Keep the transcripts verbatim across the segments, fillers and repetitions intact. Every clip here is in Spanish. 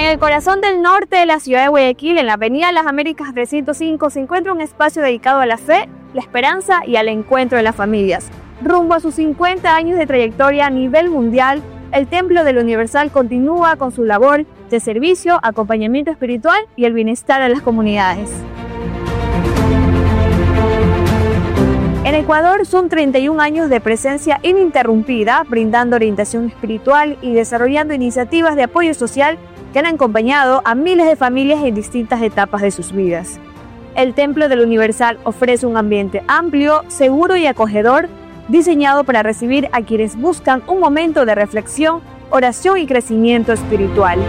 En el corazón del norte de la ciudad de Guayaquil, en la avenida Las Américas trescientos cinco, se encuentra un espacio dedicado a la fe, la esperanza y al encuentro de las familias. Rumbo a sus cincuenta años de trayectoria a nivel mundial, el Templo del Universal continúa con su labor de servicio, acompañamiento espiritual y el bienestar de las comunidades. En Ecuador son treinta y un años de presencia ininterrumpida, brindando orientación espiritual y desarrollando iniciativas de apoyo social que han acompañado a miles de familias en distintas etapas de sus vidas. El Templo del Universal ofrece un ambiente amplio, seguro y acogedor, diseñado para recibir a quienes buscan un momento de reflexión, oración y crecimiento espiritual.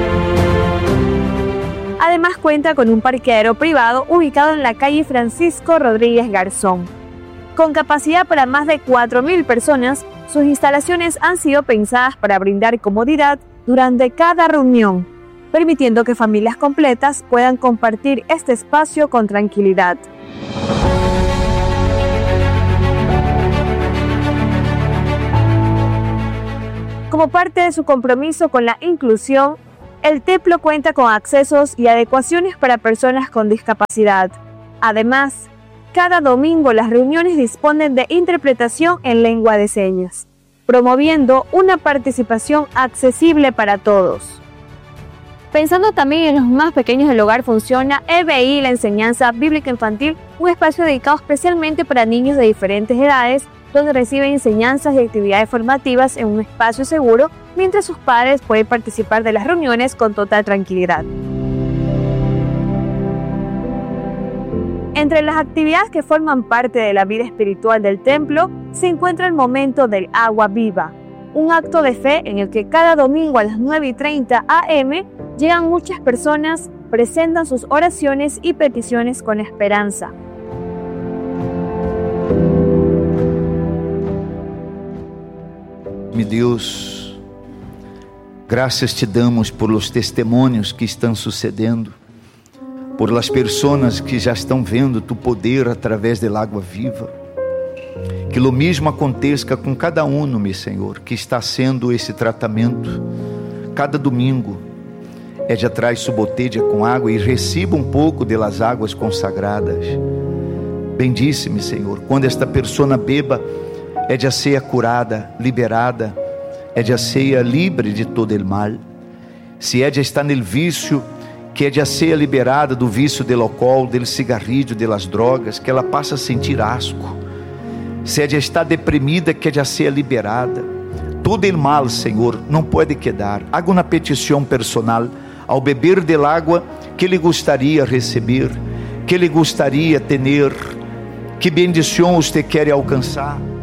Además cuenta con un parqueadero privado ubicado en la calle Francisco Rodríguez Garzón. Con capacidad para más de cuatro mil personas, sus instalaciones han sido pensadas para brindar comodidad durante cada reunión, permitiendo que familias completas puedan compartir este espacio con tranquilidad. Como parte de su compromiso con la inclusión, el templo cuenta con accesos y adecuaciones para personas con discapacidad. Además, cada domingo las reuniones disponen de interpretación en lengua de señas, promoviendo una participación accesible para todos. Pensando también en los más pequeños del hogar, funciona E B I, la enseñanza bíblica infantil, un espacio dedicado especialmente para niños de diferentes edades, donde reciben enseñanzas y actividades formativas en un espacio seguro, mientras sus padres pueden participar de las reuniones con total tranquilidad. Entre las actividades que forman parte de la vida espiritual del templo, se encuentra el momento del agua viva, un acto de fe en el que cada domingo a las nueve y treinta a eme llegan muchas personas, presentan sus oraciones y peticiones con esperanza. Mi Deus, graças te damos por los testemunhos que estão sucedendo, por las personas que já estão vendo tu poder através da água viva. Que o mesmo aconteça com cada um, meu Senhor, que está sendo esse tratamento. Cada domingo, ella traz sua botella com água e receba um pouco das águas consagradas. Bendice-me, Senhor, quando esta pessoa beba, ella seja curada, liberada, ella seja livre de todo o mal. Se ella está no vício, que ella seja liberada do vício do álcool, do cigarrillo, das drogas, que ela passe a sentir asco. Se ella está deprimida, que ella seja liberada. Todo o mal, Senhor, não pode quedar. Haga uma petição personal ao beber del água que ele gostaria receber, que ele gostaria ter, que bendição você quer alcançar.